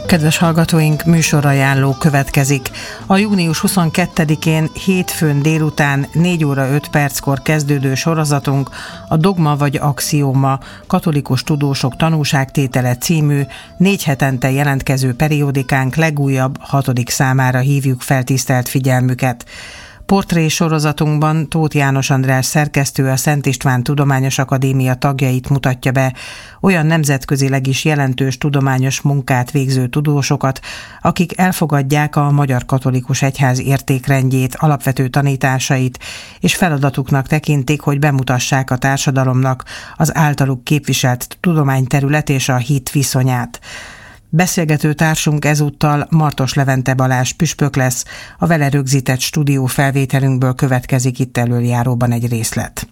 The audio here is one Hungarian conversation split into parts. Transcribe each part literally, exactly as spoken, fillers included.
Kedves hallgatóink, műsorajánló következik. A június huszonkettedikén hétfőn délután négy óra öt perckor kezdődő sorozatunk a Dogma vagy Axióma, katolikus tudósok tanúságtétele című négy hetente jelentkező periódikánk legújabb hatodik számára hívjuk fel tisztelt figyelmüket. Portré sorozatunkban Tóth János András szerkesztő a Szent István Tudományos Akadémia tagjait mutatja be, olyan nemzetközileg is jelentős tudományos munkát végző tudósokat, akik elfogadják a Magyar Katolikus Egyház értékrendjét, alapvető tanításait, és feladatuknak tekintik, hogy bemutassák a társadalomnak az általuk képviselt tudományterület és a hit viszonyát. Beszélgető társunk ezúttal Martos Levente Balázs püspök lesz, a vele rögzített stúdió felvételünkből következik itt elöljáróban egy részlet.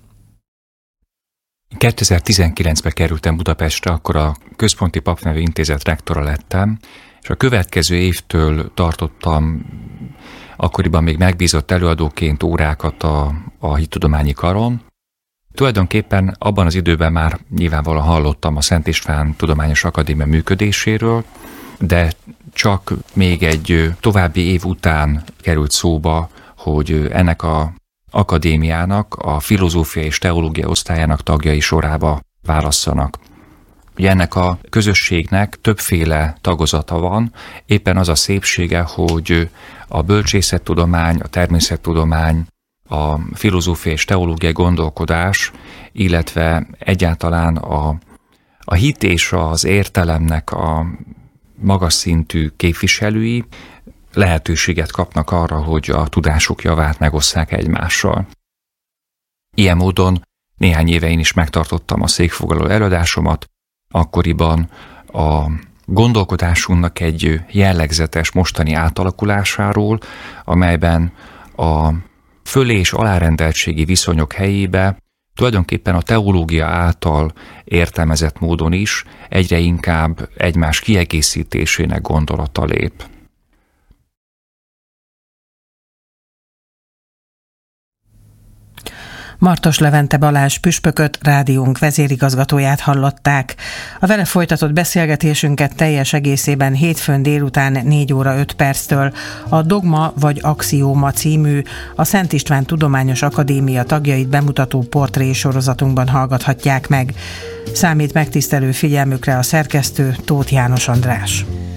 kétezer-tizenkilencben kerültem Budapestre, akkor a Központi Papnevi Intézet rektora lettem, és a következő évtől tartottam akkoriban még megbízott előadóként órákat a, a hittudományi karon. Tulajdonképpen abban az időben már nyilvánvalóan hallottam a Szent István Tudományos Akadémia működéséről, de csak még egy további év után került szóba, hogy ennek az akadémiának a filozófia és teológia osztályának tagjai sorába válasszanak. Ugye ennek a közösségnek többféle tagozata van, éppen az a szépsége, hogy a bölcsészettudomány, a természettudomány, a filozófia és teológiai gondolkodás, illetve egyáltalán a, a hit és az értelemnek a magas szintű képviselői lehetőséget kapnak arra, hogy a tudásuk javát megosszák egymással. Ilyen módon néhány éve én is megtartottam a székfoglaló előadásomat, akkoriban a gondolkodásunknak egy jellegzetes mostani átalakulásáról, amelyben a fölé- és alárendeltségi viszonyok helyébe tulajdonképpen a teológia által értelmezett módon is egyre inkább egymás kiegészítésének gondolata lép. Martos Levente Balázs püspököt, rádiónk vezérigazgatóját hallották. A vele folytatott beszélgetésünket teljes egészében hétfőn délután négy óra öt perctől a Dogma vagy Axióma című a Szent István Tudományos Akadémia tagjait bemutató portré sorozatunkban hallgathatják meg. Számít megtisztelő figyelmükre a szerkesztő, Tóth János András.